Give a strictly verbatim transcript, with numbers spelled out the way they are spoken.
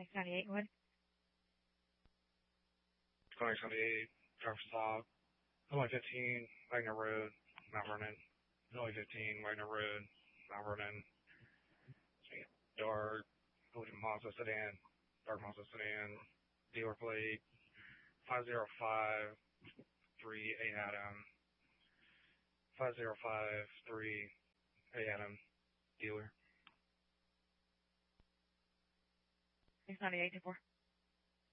six ninety-eight, Wood. twenty seventy-eight, driver stop. Illinois fifteen, Wagner Road, Mount Vernon. Illinois fifteen, Wagner Road, Mount Vernon. Dark, Mazda sedan, dark Mazda sedan, dealer plate, five zero five three A Adam, five zero five three A Adam, dealer. six ninety-eight, two four.